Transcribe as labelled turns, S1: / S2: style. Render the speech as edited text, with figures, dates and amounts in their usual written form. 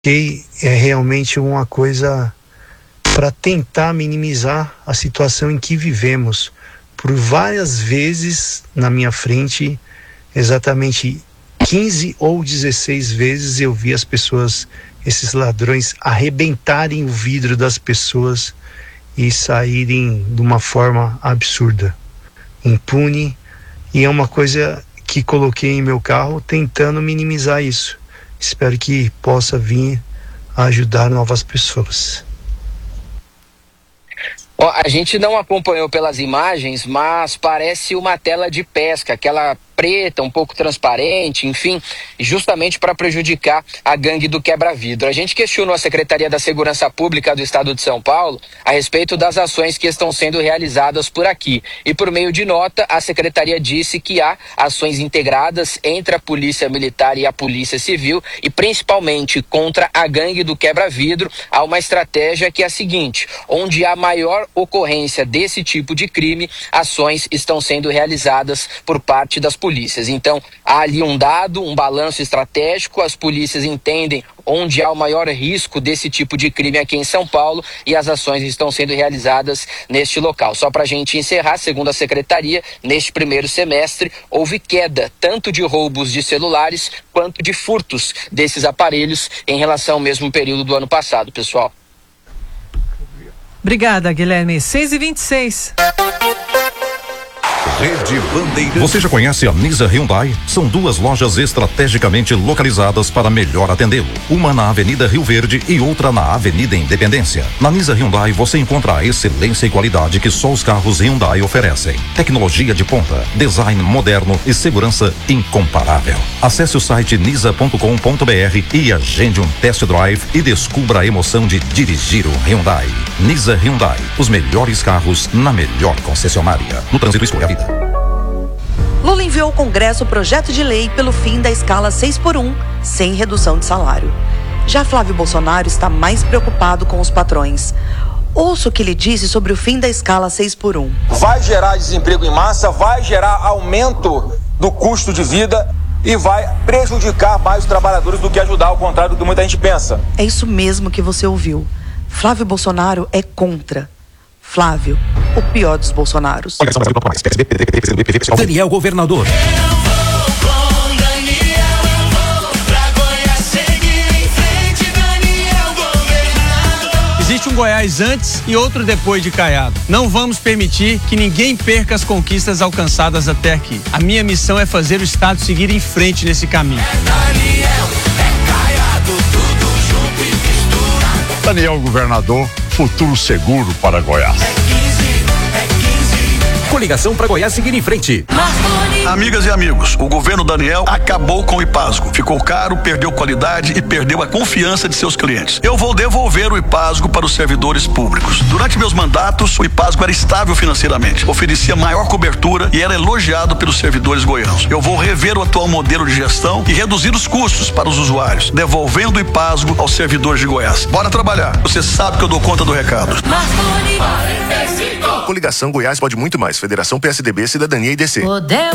S1: É realmente uma coisa para tentar minimizar a situação em que vivemos. Por várias vezes na minha frente, exatamente 15 ou 16 vezes eu vi as pessoas, esses ladrões, arrebentarem o vidro das pessoas e saírem de uma forma absurda, impune, e é uma coisa que coloquei em meu carro tentando minimizar isso. Espero que possa vir a ajudar novas pessoas.
S2: A gente não acompanhou pelas imagens, mas parece uma tela de pesca, aquela preta, um pouco transparente, enfim, justamente para prejudicar a gangue do quebra-vidro. A gente questionou a Secretaria da Segurança Pública do Estado de São Paulo a respeito das ações que estão sendo realizadas por aqui. E por meio de nota, a Secretaria disse que há ações integradas entre a Polícia Militar e a Polícia Civil e principalmente contra a gangue do quebra-vidro. Há uma estratégia que é a seguinte: onde há maior ocorrência desse tipo de crime, ações estão sendo realizadas por parte das polícias. Então, há ali um dado, um balanço estratégico, as polícias entendem onde há o maior risco desse tipo de crime aqui em São Paulo e as ações estão sendo realizadas neste local. Só para a gente encerrar, segundo a Secretaria, neste primeiro semestre houve queda tanto de roubos de celulares quanto de furtos desses aparelhos em relação ao mesmo período do ano passado, pessoal.
S3: Obrigada, Guilherme. 6h26.
S4: Rede Bandeirantes. Você já conhece a Nisa Hyundai? São duas lojas estrategicamente localizadas para melhor atendê-lo. Uma na Avenida Rio Verde e outra na Avenida Independência. Na Nisa Hyundai você encontra a excelência e qualidade que só os carros Hyundai oferecem. Tecnologia de ponta, design moderno e segurança incomparável. Acesse o site nisa.com.br e agende um test drive e descubra a emoção de dirigir um Hyundai. Nisa Hyundai, os melhores carros na melhor concessionária. No trânsito, escolha a vida.
S5: Lula enviou ao Congresso o projeto de lei pelo fim da escala 6x1, sem redução de salário. Já Flávio Bolsonaro está mais preocupado com os patrões. Ouça o que ele disse sobre o fim da escala 6x1.
S6: Vai gerar desemprego em massa, vai gerar aumento do custo de vida e vai prejudicar mais os trabalhadores do que ajudar, ao contrário do que muita gente pensa.
S5: É isso mesmo que você ouviu. Flávio Bolsonaro é contra. Flávio, o pior dos Bolsonaros.
S4: Daniel Governador.
S7: Existe um Goiás antes e outro depois de Caiado. Não vamos permitir que ninguém perca as conquistas alcançadas até aqui. A minha missão é fazer o Estado seguir em frente nesse caminho.
S8: Daniel Governador, futuro seguro para Goiás.
S4: Coligação para Goiás seguir em frente.
S9: Amigas e amigos, o governo Daniel acabou com o IPASGO. Ficou caro, perdeu qualidade e perdeu a confiança de seus clientes. Eu vou devolver o IPASGO para os servidores públicos. Durante meus mandatos, o IPASGO era estável financeiramente, oferecia maior cobertura e era elogiado pelos servidores goianos. Eu vou rever o atual modelo de gestão e reduzir os custos para os usuários, devolvendo o IPASGO aos servidores de Goiás. Bora trabalhar. Você sabe que eu dou conta do recado.
S4: Coligação Goiás pode muito mais. Federação PSDB, Cidadania e DC.